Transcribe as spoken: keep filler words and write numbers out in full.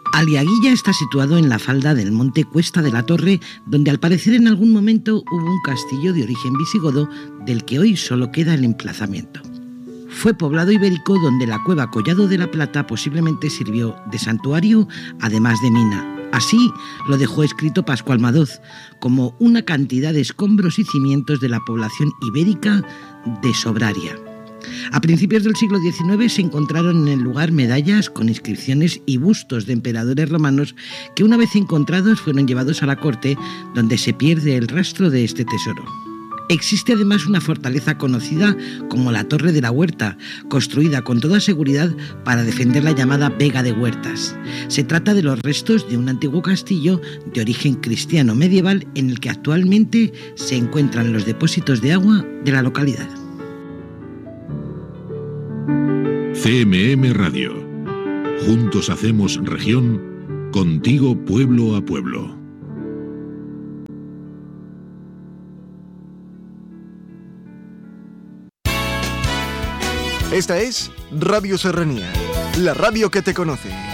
Aliaguilla está situado en la falda del monte Cuesta de la Torre, donde al parecer en algún momento hubo un castillo de origen visigodo del que hoy solo queda el emplazamiento. Fue poblado ibérico donde la cueva Collado de la Plata posiblemente sirvió de santuario, además de mina. Así lo dejó escrito Pascual Madoz, como una cantidad de escombros y cimientos de la población ibérica de Sobraria. A principios del siglo diecinueve se encontraron en el lugar medallas con inscripciones y bustos de emperadores romanos que una vez encontrados fueron llevados a la corte, donde se pierde el rastro de este tesoro. Existe además una fortaleza conocida como la Torre de la Huerta, construida con toda seguridad para defender la llamada Vega de Huertas. Se trata de los restos de un antiguo castillo de origen cristiano medieval en el que actualmente se encuentran los depósitos de agua de la localidad. C M M Radio. Juntos hacemos región, contigo pueblo a pueblo. Esta es Radio Serranía, la radio que te conoce.